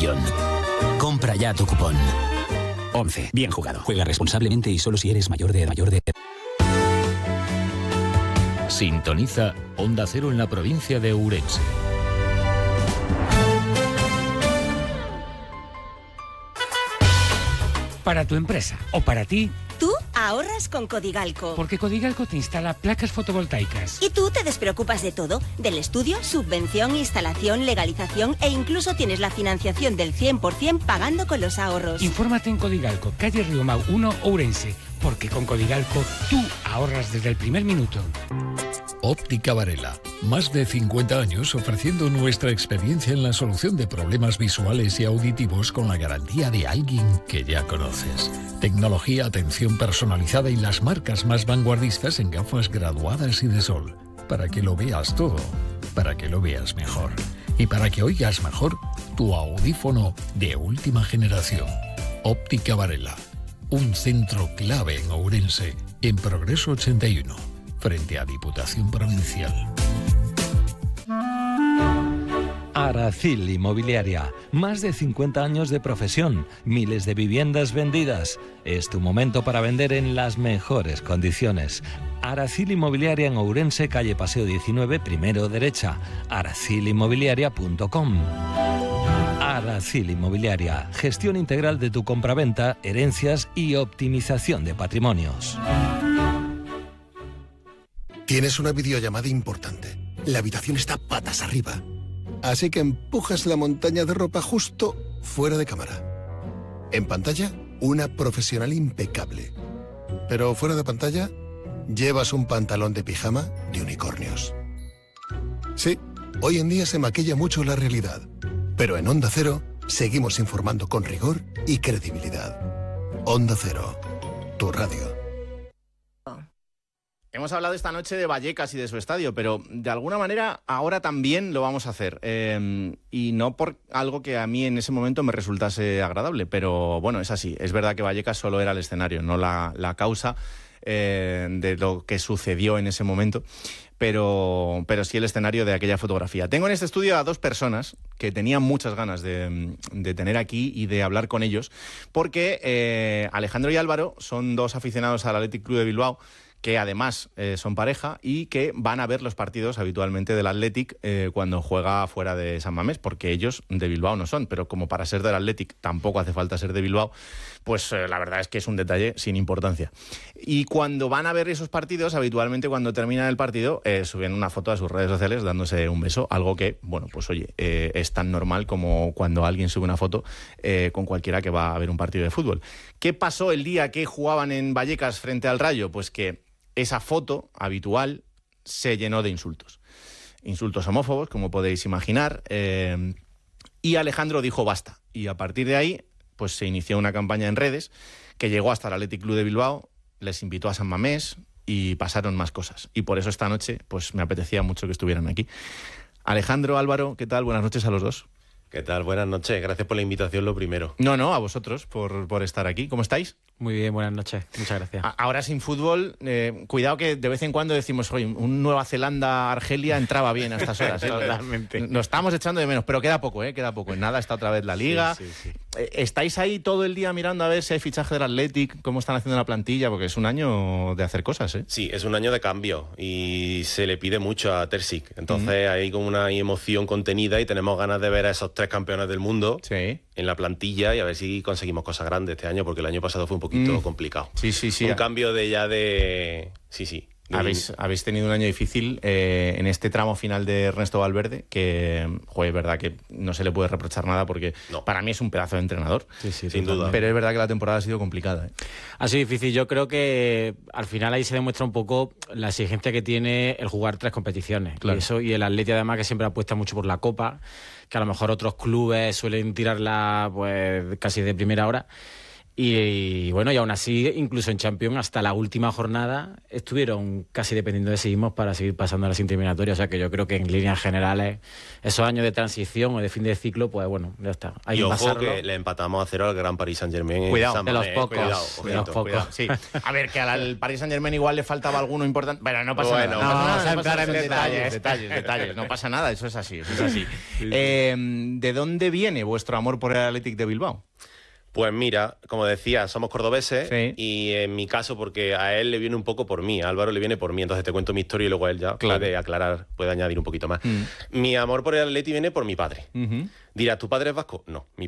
millón. Compra ya tu cupón. 11. Bien jugado. Juega responsablemente y solo si eres mayor de edad. Sintoniza Onda Cero en la provincia de Ourense. Para tu empresa o para ti, tú ahorras con Codigalco. Porque Codigalco te instala placas fotovoltaicas. Y tú te despreocupas de todo, del estudio, subvención, instalación, legalización e incluso tienes la financiación del 100% pagando con los ahorros. Infórmate en Codigalco, calle Riomau 1, Ourense, porque con Codigalco tú ahorras desde el primer minuto. Óptica Varela. Más de 50 años ofreciendo nuestra experiencia en la solución de problemas visuales y auditivos con la garantía de alguien que ya conoces. Tecnología, atención personalizada y las marcas más vanguardistas en gafas graduadas y de sol. Para que lo veas todo, para que lo veas mejor. Y para que oigas mejor, tu audífono de última generación. Óptica Varela. Un centro clave en Ourense, en Progreso 81. Frente a Diputación Provincial. Aracil Inmobiliaria. Más de 50 años de profesión, miles de viviendas vendidas. Es tu momento para vender en las mejores condiciones. Aracil Inmobiliaria en Ourense, calle Paseo 19, primero derecha. aracilinmobiliaria.com. Aracil Inmobiliaria. Gestión integral de tu compraventa, herencias y optimización de patrimonios. Tienes una videollamada importante. La habitación está patas arriba. Así que empujas la montaña de ropa justo fuera de cámara. En pantalla, una profesional impecable. Pero fuera de pantalla, llevas un pantalón de pijama de unicornios. Sí, hoy en día se maquilla mucho la realidad. Pero en Onda Cero, seguimos informando con rigor y credibilidad. Onda Cero, tu radio. Hemos hablado esta noche de Vallecas y de su estadio, pero de alguna manera ahora también lo vamos a hacer. Y no por algo que a mí en ese momento me resultase agradable, pero bueno, es así. Es verdad que Vallecas solo era el escenario, no la causa de lo que sucedió en ese momento, pero sí el escenario de aquella fotografía. Tengo en este estudio a dos personas que tenía muchas ganas de tener aquí y de hablar con ellos, porque Alejandro y Álvaro son dos aficionados al Athletic Club de Bilbao, que además son pareja y que van a ver los partidos habitualmente del Athletic cuando juega fuera de San Mamés, porque ellos de Bilbao no son, pero como para ser del Athletic tampoco hace falta ser de Bilbao, pues la verdad es que es un detalle sin importancia. Y cuando van a ver esos partidos, habitualmente cuando terminan el partido, suben una foto a sus redes sociales dándose un beso, algo que, bueno, pues oye, es tan normal como cuando alguien sube una foto con cualquiera que va a ver un partido de fútbol. ¿Qué pasó el día que jugaban en Vallecas frente al Rayo? Pues que esa foto habitual se llenó de insultos. Insultos homófobos, como podéis imaginar. Y Alejandro dijo basta. Y a partir de ahí, pues se inició una campaña en redes que llegó hasta el Athletic Club de Bilbao, les invitó a San Mamés y pasaron más cosas. Y por eso esta noche, pues me apetecía mucho que estuvieran aquí. Alejandro, Álvaro, ¿qué tal? Buenas noches a los dos. ¿Qué tal? Buenas noches. Gracias por la invitación, lo primero. No, a vosotros por estar aquí. ¿Cómo estáis? Muy bien, buenas noches. Muchas gracias. Ahora sin fútbol, cuidado que de vez en cuando decimos, oye, un Nueva Zelanda-Argelia entraba bien a estas horas. Totalmente. Nos estamos echando de menos, pero queda poco, queda poco. En nada está otra vez la Liga. Sí. ¿Estáis ahí todo el día mirando a ver si hay fichaje del Athletic, cómo están haciendo la plantilla? Porque es un año de hacer cosas, ¿eh? Sí, es un año de cambio y se le pide mucho a Terzic. Entonces hay como una emoción contenida y tenemos ganas de ver a esos 3 campeones del mundo en la plantilla y a ver si conseguimos cosas grandes este año, porque el año pasado fue un poquito complicado. Sí. Un cambio de... Sí. Habéis tenido un año difícil en este tramo final de Ernesto Valverde, que, joder, es verdad que no se le puede reprochar nada porque para mí es un pedazo de entrenador. Sí, sin duda. Pero es verdad que la temporada ha sido complicada. Ha sido difícil. Yo creo que al final ahí se demuestra un poco la exigencia que tiene el jugar 3 competiciones. Claro. Y el Atleti además que siempre apuesta mucho por la Copa, que a lo mejor otros clubes suelen tirarla pues casi de primera hora. Y bueno, y aún así, incluso en Champions, hasta la última jornada, estuvieron casi dependiendo de sí mismos para seguir pasando a las eliminatorias. O sea que yo creo que en líneas generales, esos años de transición o de fin de ciclo, pues bueno, ya está. Hay y que ojo pasarlo. que le empatamos a 0 al Gran Paris Saint-Germain. Cuidado, de los pocos. Cuidado. Sí. A ver, que al Paris Saint-Germain igual le faltaba alguno importante. Bueno, no pasa Bueno, nada. no, pasa nada, en detalles. No pasa nada, eso es así. ¿De dónde viene vuestro amor por el Athletic de Bilbao? Pues mira, como decía, somos cordobeses Sí. y en mi caso, porque a él le viene un poco por mí, a Álvaro le viene por mí, entonces te cuento mi historia y luego él ya puede aclarar, puede añadir un poquito más. Mi amor por el Atleti viene por mi padre. Dirás, ¿tu padre es vasco? No, mi